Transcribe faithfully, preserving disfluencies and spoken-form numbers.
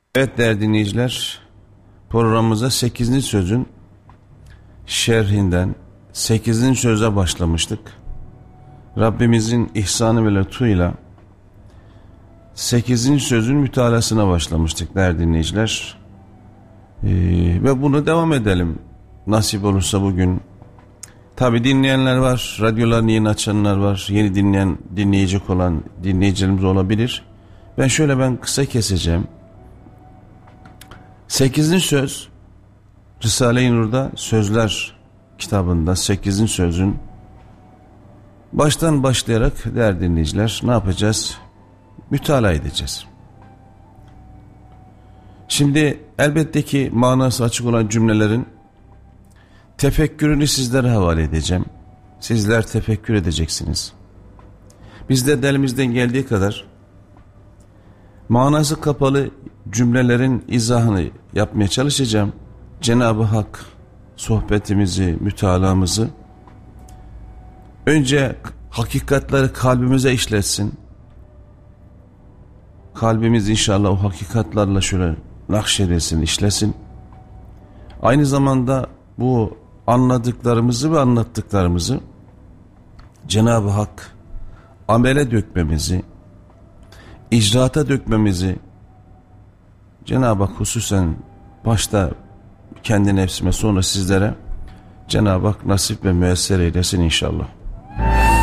Evet değerli dinleyiciler, programımıza sekizinci sözün şerhinden sekizinci söze başlamıştık. Rabbimizin ihsanı ve lütfuyla sekizinci sözün mütalasına başlamıştık değerli dinleyiciler. Ee, ve bunu devam edelim nasip olursa bugün. Tabi dinleyenler var, radyolarını yeni açanlar var, yeni dinleyen, dinleyecek olan dinleyicilerimiz olabilir. Ben şöyle ben kısa keseceğim. Sekizinci söz, Risale-i Nur'da Sözler kitabında sekizinci sözün baştan başlayarak değerli dinleyiciler ne yapacağız? Mütalaa edeceğiz. Şimdi elbette ki manası açık olan cümlelerin tefekkürünü sizlere havale edeceğim. Sizler tefekkür edeceksiniz. Biz de elimizden geldiği kadar manası kapalı cümlelerin izahını yapmaya çalışacağım. Cenab-ı Hak sohbetimizi, mütalamızı önce hakikatleri kalbimize işletsin. Kalbimiz inşallah o hakikatlarla şöyle nakşedilsin, işlesin. Aynı zamanda bu anladıklarımızı ve anlattıklarımızı Cenab-ı Hak amele dökmemizi, icraata dökmemizi Cenab-ı Hak hususen başta kendi nefsime sonra sizlere Cenab-ı Hak nasip ve müyesser eylesin inşallah.